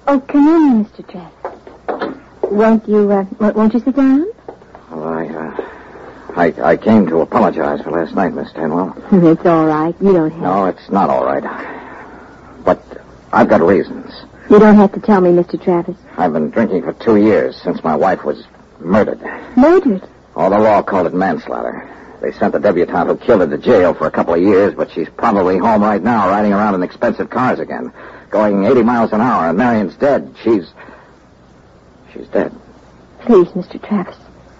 Oh, come in, Mr. Travis. Won't you sit down? Well, I came to apologize for last night, Miss Stanwell. It's all right. You don't have No, it's not all right. But I've got reasons. You don't have to tell me, Mr. Travis. I've been drinking for 2 years since my wife was murdered. Murdered? Oh, the law called it manslaughter. They sent the debutante who killed her to jail for a couple of years, but she's probably home right now riding around in expensive cars again, going 80 miles an hour, and Marion's dead. She's dead. Please, Mr. Travis.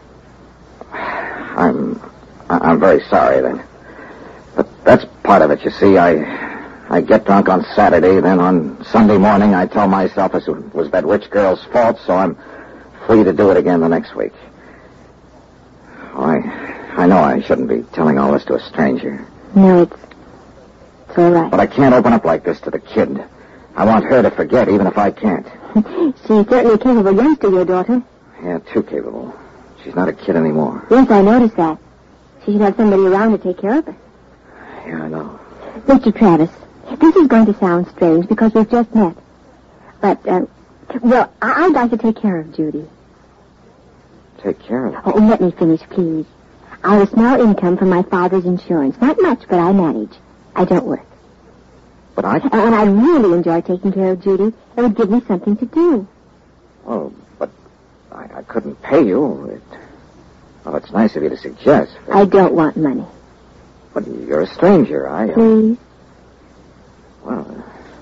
I'm very sorry then. But that's part of it, you see. I get drunk on Saturday, then on Sunday morning I tell myself it was that rich girl's fault, so I'm free to do it again the next week. Oh, I know I shouldn't be telling all this to a stranger. No, it's all right. But I can't open up like this to the kid. I want her to forget, even if I can't. She's certainly a capable youngster, your daughter. Yeah, too capable. She's not a kid anymore. Yes, I noticed that. She should have somebody around to take care of her. Yeah, I know. Mr. Travis, this is going to sound strange because we've just met. But, I'd like to take care of Judy. Take care of her? Oh, let me finish, please. I have a small income from my father's insurance. Not much, but I manage. I don't work. But And I really enjoy taking care of Judy. It would give me something to do. Oh, but I couldn't pay you. It's nice of you to suggest. But... I don't want money. But you're a stranger. Please? Well,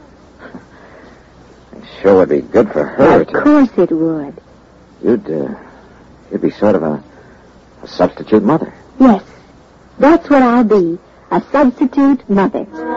it sure would be good for her Of course it would. You'd be sort of a substitute mother. Yes. That's what I'll be. A substitute mother.